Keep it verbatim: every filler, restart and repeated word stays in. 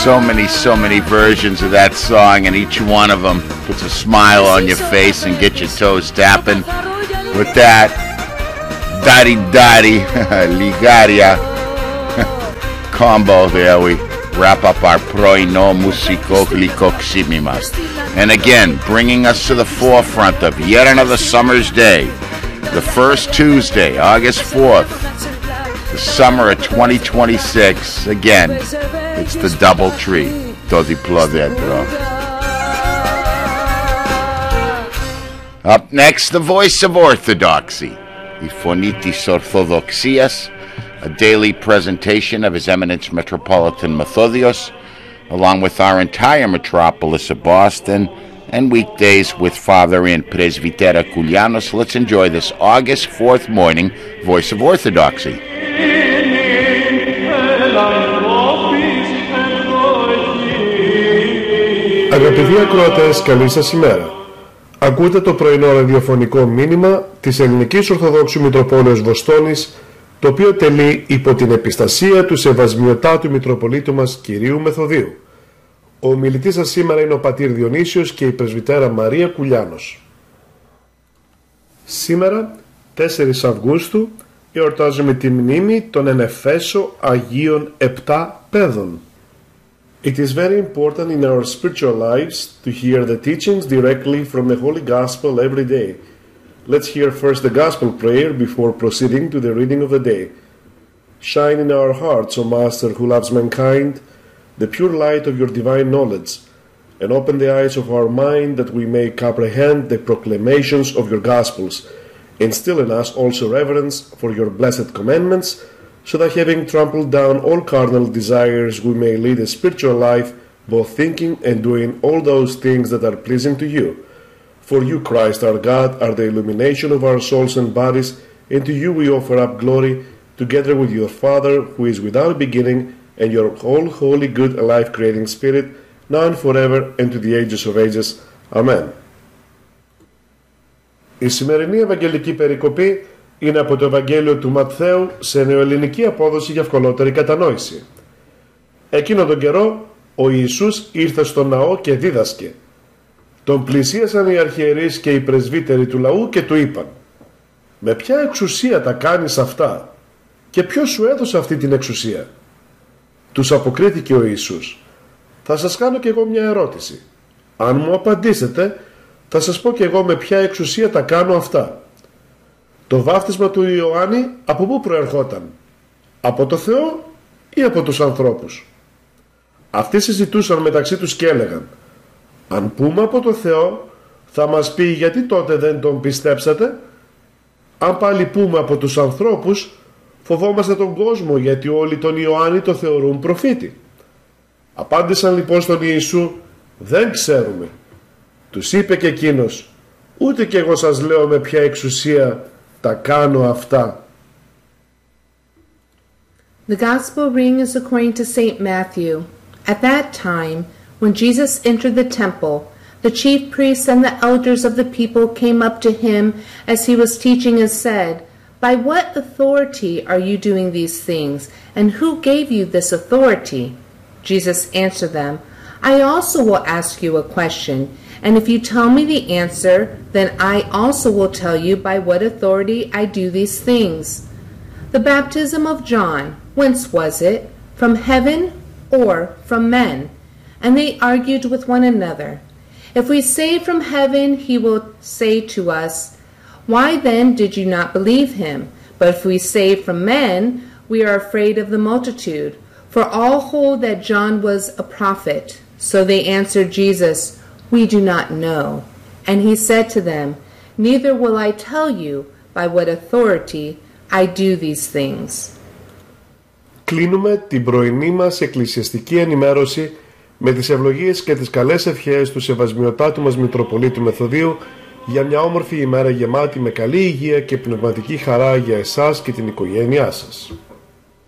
So many, so many versions of that song, and each one of them puts a smile on your face and gets your toes tapping. With that, Daddy Daddy Ligaria combo there, we wrap up our Πρωινό Μουσικό Γλυκό Ξύπνημα. And again, bringing us to the forefront of yet another summer's day, the first Tuesday, August fourth, the summer of twenty twenty-six. Again, it's the double tree, το διπλό δέντρο. Up next, the voice of orthodoxy, η φωνή της Ορθοδοξίας, a daily presentation of His Eminence Metropolitan Methodios, along with our entire metropolis of Boston, and weekdays with Father and Presbytera Koulianos. Let's enjoy this August fourth morning Voice of Orthodoxy. Αγαπητοί ακροατές, καλή σας ημέρα. Ακούτε το πρωινό ραδιοφωνικό μήνυμα της Ελληνικής Ορθοδόξου Μητροπόλεως Βοστόνης, το οποίο τελεί υπό την επιστασία του Σεβασμιωτάτου Μητροπολίτου μας Κυρίου Μεθοδίου. Ο ομιλητής σας σήμερα είναι ο πατήρ Διονύσιος και η πρεσβυτέρα Μαρία Κουλιάνος. Σήμερα, τέσσερις Αυγούστου, εορτάζουμε τη μνήμη των εν Εφέσω Αγίων επτά Παιδών. It is very important in our spiritual lives to hear the teachings directly from the Holy Gospel every day. Let's hear first the Gospel prayer before proceeding to the reading of the day. Shine in our hearts, O Master who loves mankind, the pure light of your divine knowledge, and open the eyes of our mind that we may comprehend the proclamations of your Gospels. Instill in us also reverence for your blessed commandments, so that having trampled down all carnal desires, we may lead a spiritual life, both thinking and doing all those things that are pleasing to you. For you, Christ our God, are the illumination of our souls and bodies, and to you we offer up glory, together with your Father, who is without beginning, and your whole holy, good, and life-creating Spirit, now and forever, and to the ages of ages. Amen. Η σημερινή Ευαγγελική περικοπή είναι από το Ευαγγέλιο του Ματθαίου σε νεοελληνική απόδοση για ευκολότερη κατανόηση. Εκείνον τον καιρό ο Ιησούς ήρθε στο ναό και δίδασκε. Τον πλησίασαν οι αρχιερείς και οι πρεσβύτεροι του λαού και του είπαν: «Με ποια εξουσία τα κάνεις αυτά και ποιος σου έδωσε αυτή την εξουσία?» Τους αποκρίθηκε ο Ιησούς: «Θα σας κάνω κι εγώ μια ερώτηση. Αν μου απαντήσετε, θα σας πω κι εγώ με ποια εξουσία τα κάνω αυτά. Το βάφτισμα του Ιωάννη από πού προερχόταν? Από το Θεό ή από τους ανθρώπους?» Αυτοί συζητούσαν μεταξύ τους και έλεγαν: «Αν πούμε από το Θεό, θα μας πει γιατί τότε δεν τον πιστέψατε. Αν πάλι πούμε από τους ανθρώπους, φοβόμαστε τον κόσμο, γιατί όλοι τον Ιωάννη το θεωρούν προφήτη». Απάντησαν λοιπόν στον Ιησού: «Δεν ξέρουμε». Τους είπε και εκείνος: «Ούτε κι εγώ σας λέω με ποια εξουσία τα κάνω αυτά». The Gospel reading is according to Saint Matthew. At that time, when Jesus entered the temple, the chief priests and the elders of the people came up to him as he was teaching and said, "By what authority are you doing these things, and who gave you this authority?" Jesus answered them, "I also will ask you a question, and if you tell me the answer, then I also will tell you by what authority I do these things. The baptism of John, whence was it? From heaven or from men?" And they argued with one another. "If we say from heaven, he will say to us, 'Why then did you not believe him?' But if we say from men, we are afraid of the multitude, for all hold that John was a prophet." So they answered Jesus, "We do not know." And he said to them, "Neither will I tell you by what authority I do these things." Κλείνουμε την πρωινή μας εκκλησιαστική ενημέρωση με τις ευλογίες και τις καλές ευχές του Σεβασμιωτάτου μας Μητροπολίτου Μεθοδίου για μια όμορφη ημέρα γεμάτη με καλή υγεία και πνευματική χαρά για εσάς και την οικογένειά σας.